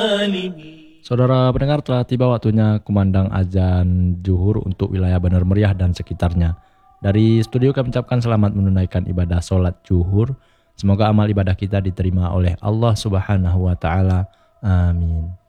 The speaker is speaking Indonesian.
Saudara pendengar, telah tiba waktunya kumandang azan zuhur untuk wilayah Bener Meriah dan sekitarnya. Dari studio kami ucapkan selamat menunaikan ibadah sholat zuhur. Semoga amal ibadah kita diterima oleh Allah Subhanahu wa taala. Amin.